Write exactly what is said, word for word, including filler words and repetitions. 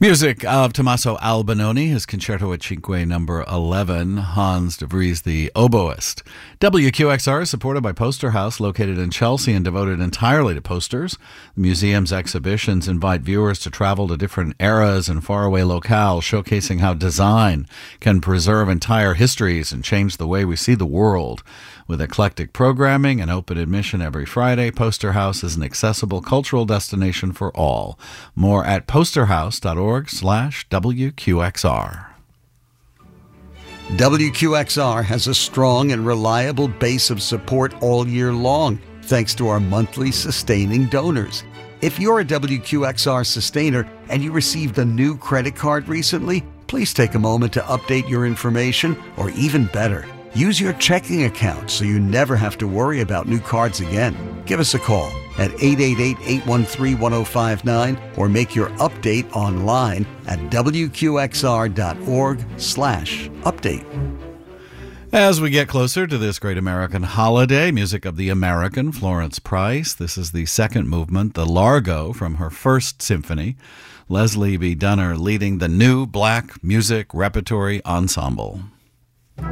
Music of Tommaso Albinoni, his Concerto at Cinque number eleven, Hans de Vries, the oboist. W Q X R is supported by Poster House, located in Chelsea and devoted entirely to posters. The museum's exhibitions invite viewers to travel to different eras and faraway locales, showcasing how design can preserve entire histories and change the way we see the world. With eclectic programming and open admission every Friday, Poster House is an accessible cultural destination for all. More at posterhouse.org slash WQXR. W Q X R has a strong and reliable base of support all year long, thanks to our monthly sustaining donors. If you're a W Q X R sustainer and you received a new credit card recently, please take a moment to update your information, or even better, use your checking account so you never have to worry about new cards again. Give us a call at eight eight eight, eight one three, one zero five nine or make your update online at W Q X R dot org slash update. As we get closer to this great American holiday, music of the American Florence Price. This is the second movement, the Largo, from her first symphony. Leslie B. Dunner leading the new Black Music Repertory Ensemble.